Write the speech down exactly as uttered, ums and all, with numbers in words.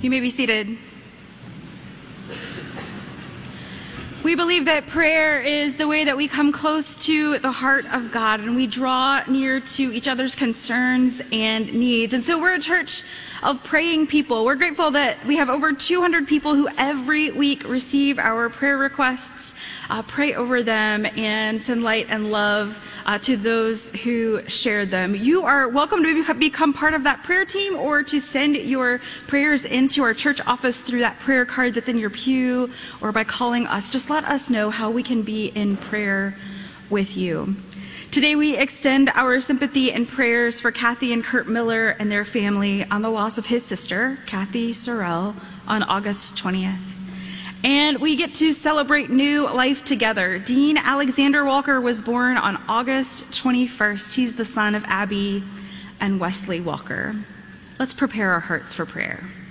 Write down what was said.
You may be seated. We believe that prayer is the way that we come close to the heart of God and we draw near to each other's concerns and needs. And so we're a church of praying people. We're grateful that we have over two hundred people who every week receive our prayer requests, uh, pray over them, and send light and love uh, to those who share them. You are welcome to become part of that prayer team or to send your prayers into our church office through that prayer card that's in your pew or by calling us. Just let us know how we can be in prayer with you. Today we extend our sympathy and prayers for Kathy and Kurt Miller and their family on the loss of his sister, Kathy Sorrell, on August twentieth. And we get to celebrate new life together. Dean Alexander Walker was born on August twenty-first. He's the son of Abby and Wesley Walker. Let's prepare our hearts for prayer.